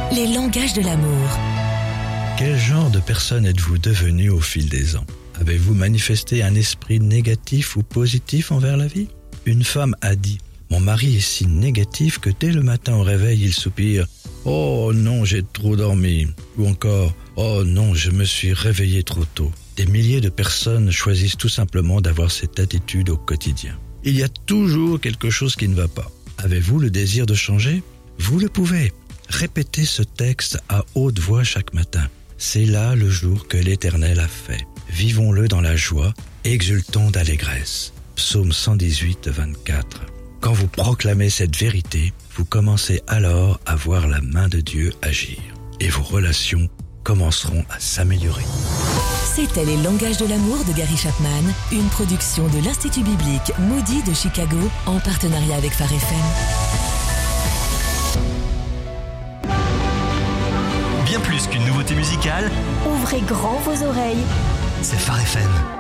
les langages de l'amour. Quel genre de personne êtes-vous devenu au fil des ans ? Avez-vous manifesté un esprit négatif ou positif envers la vie ? Une femme a dit « Mon mari est si négatif que dès le matin au réveil, il soupire « Oh non, j'ai trop dormi » ou encore « Oh non, je me suis réveillé trop tôt ». Des milliers de personnes choisissent tout simplement d'avoir cette attitude au quotidien. Il y a toujours quelque chose qui ne va pas. Avez-vous le désir de changer ? Vous le pouvez. Répétez ce texte à haute voix chaque matin. C'est là le jour que l'Éternel a fait. Vivons-le dans la joie, exultons d'allégresse. Psaume 118, 24. Quand vous proclamez cette vérité, vous commencez alors à voir la main de Dieu agir. Et vos relations commenceront à s'améliorer. C'était Les langages de l'amour de Gary Chapman, une production de l'Institut biblique Moody de Chicago en partenariat avec Phare FM. Bien plus qu'une nouveauté musicale, Ouvrez grand vos oreilles. c'est Phare FM.